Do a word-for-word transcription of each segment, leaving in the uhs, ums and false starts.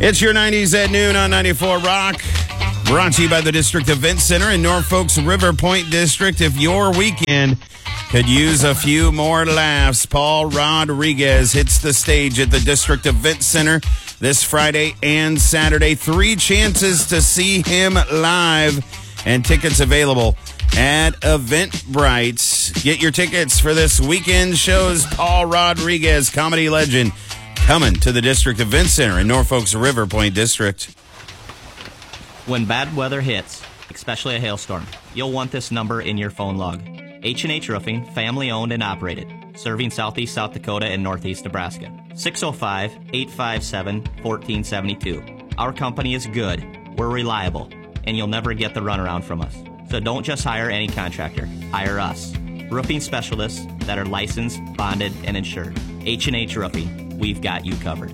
It's your nineties at noon on ninety-four Rock. Brought to you by the District Event Center in Norfolk's River Point District. If your weekend could use a few more laughs, Paul Rodriguez hits the stage at the District Event Center this Friday and Saturday. Three chances to see him live and tickets available at Eventbrite. Get your tickets for this weekend show's Paul Rodriguez, comedy legend, coming to the District Event Center in Norfolk's River Point District. When bad weather hits, especially a hailstorm, you'll want this number in your phone log. H and H Roofing, family owned and operated, serving southeast South Dakota and northeast Nebraska. six oh five, eight five seven, one four seven two. Our company is good, we're reliable, and you'll never get the runaround from us. So don't just hire any contractor, hire us. Roofing specialists that are licensed, bonded, and insured. H and H Roofing, we've got you covered.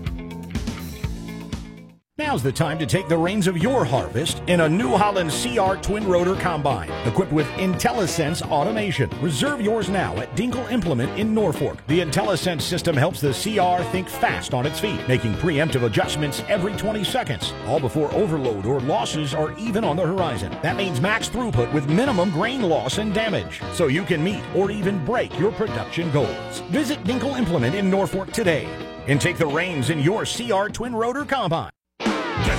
Now's the time to take the reins of your harvest in a New Holland C R Twin Rotor Combine, equipped with IntelliSense automation. Reserve yours now at Dinkle Implement in Norfolk. The IntelliSense system helps the C R think fast on its feet, making preemptive adjustments every twenty seconds, all before overload or losses are even on the horizon. That means max throughput with minimum grain loss and damage, so you can meet or even break your production goals. Visit Dinkle Implement in Norfolk today and take the reins in your C R Twin Rotor Combine.